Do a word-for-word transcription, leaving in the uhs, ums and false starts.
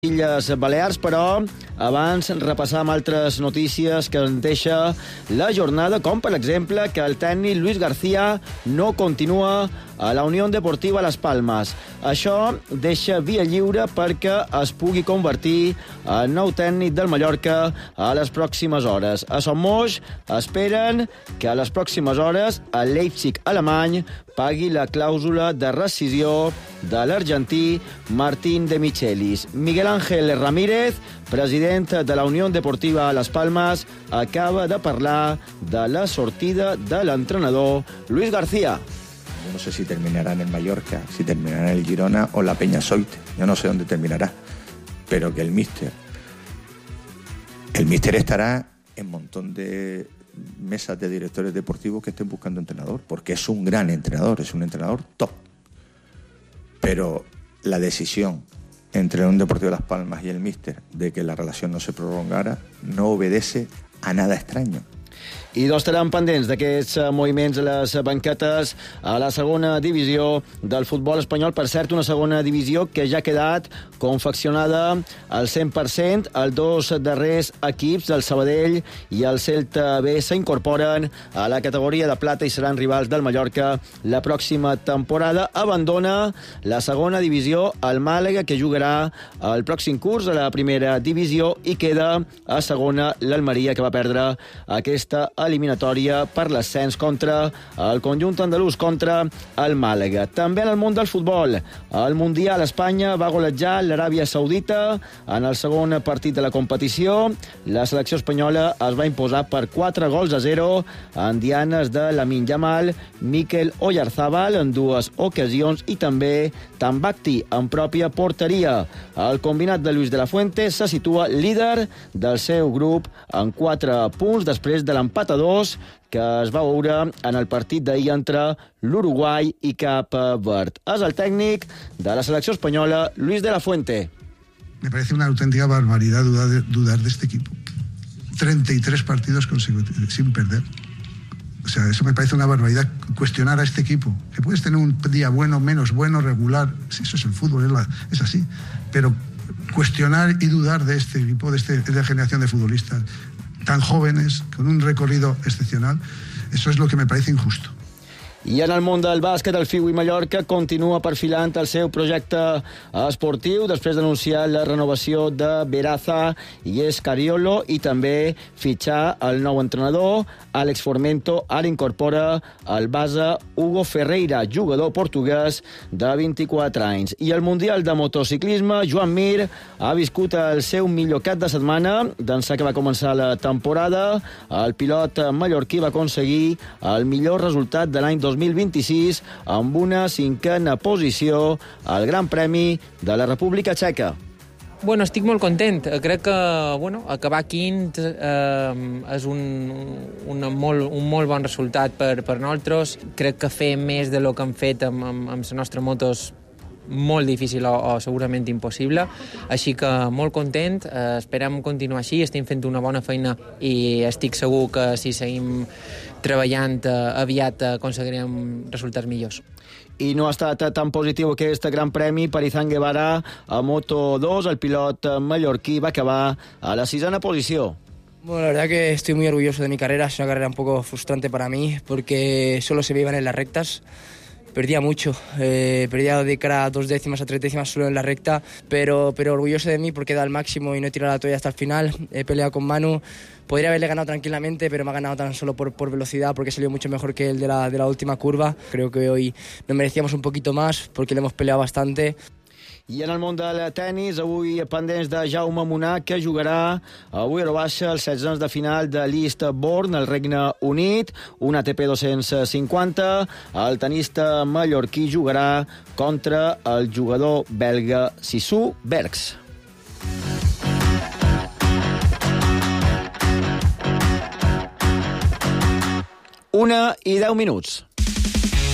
Illes Balears, però abans repassar amb altres notícies que ens deixa la jornada, com per exemple que el tècnic Luis García no continua a la Unió Deportiva Las Palmas. Això deixa via lliure perquè es pugui convertir en nou tècnic del Mallorca a les pròximes hores. A Sommoix esperen que a les pròximes hores el Leipzig alemany pagui la clàusula de rescisió de l'argentí Martín de Michelis. Miguel Ángel Ramírez, president de la Unió Deportiva Las Palmas, acaba de parlar de la sortida de l'entrenador Luis García. No sé si terminará en el Mallorca, si terminará en el Girona o la Peña Soite. Yo no sé dónde terminará, pero que el míster... El míster estará en un montón de mesas de directores deportivos que estén buscando entrenador, porque es un gran entrenador, es un entrenador top. Pero la decisión entre un Deportivo de Las Palmas y el míster de que la relación no se prolongara no obedece a nada extraño. I no estaran pendents d'aquests moviments a les banquetes a la segona divisió del futbol espanyol. Per cert, una segona divisió que ja ha quedat confeccionada al cent per cent. Els dos darrers equips, el Sabadell i el Celta B, s'incorporen a la categoria de plata i seran rivals del Mallorca la pròxima temporada. Abandona la segona divisió el Màlaga, que jugarà el pròxim curs a la primera divisió, i queda a segona l'Almeria, que va perdre aquesta eliminatòria per l'ascens contra el conjunt andalús, contra el Màlaga. També en el món del futbol, el Mundial, Espanya va golejar l'Aràbia Saudita en el segon partit de la competició. La selecció espanyola es va imposar per quatre gols a zero en dianes de Lamine Yamal, Mikel Oyarzabal en dues ocasions i també Tambacti en pròpia porteria. El combinat de Luis de la Fuente se situa líder del seu grup en quatre punts després de l'empat a dos que es va veure en el partit d'ahir entre l'Uruguai i Cap Verd. És el tècnic de la selecció espanyola, Luis de la Fuente. Me parece una auténtica barbaridad dudar de, dudar de este equipo. treinta y tres partidos consecutivos sin perder. O sea, eso me parece una barbaridad, cuestionar a este equipo. Que puedes tener un día bueno, menos bueno, regular. Sí, eso es el fútbol, es, la, es así. Pero cuestionar y dudar de este equipo, de, este, de la generación de futbolistas tan jóvenes, con un recorrido excepcional, eso es lo que me parece injusto. I en el món del bàsquet, el Fiui Mallorca continua perfilant el seu projecte esportiu després d'anunciar la renovació de Beraza i Escariolo i també fitxar el nou entrenador. Àlex Formento ara incorpora el base Hugo Ferreira, jugador portuguès de vint-i-quatre anys. I el Mundial de motociclisme, Joan Mir ha viscut el seu millor cap de setmana d'ençà que va començar la temporada. El pilot mallorquí va aconseguir el millor resultat de l'any dos mil vint-i-sis amb una cinquena posició al Gran Premi de la República Txeca. Bueno, estic molt content. Crec que bueno, acabar quint eh, és un, un, molt, un molt bon resultat per, per nosaltres. Crec que fer més de lo que hem fet amb, amb, amb la nostra moto és molt difícil o, o segurament impossible. Així que molt content, eh, esperem continuar així, estem fent una bona feina i estic segur que si seguim treballant eh, aviat aconseguirem resultats millors. I no ha estat tan positiu aquest Gran Premi per Izan Guevara a Moto dos. El pilot mallorquí va acabar a la sisena posició. Bueno, la verdad que estoy muy orgulloso de mi carrera. Es una carrera un poco frustrante para mí porque solo se me iban en las rectas. Perdía mucho, eh, perdía de cara a dos décimas, a tres décimas solo en la recta, pero, pero orgulloso de mí porque he dado el máximo y no he tirado la toalla hasta el final. He peleado con Manu, podría haberle ganado tranquilamente, pero me ha ganado tan solo por, por velocidad, porque salió mucho mejor que el de la, de la última curva. Creo que hoy nos merecíamos un poquito más porque le hemos peleado bastante. I en el món del tennis, avui pendents de Jaume Munar, que jugarà avui a baixa els setzens de final de l'Eastbourne, al Regne Unit, un A T P dos-cents cinquanta. El tenista mallorquí jugarà contra el jugador belga Sissou Bergs. Una i deu minuts.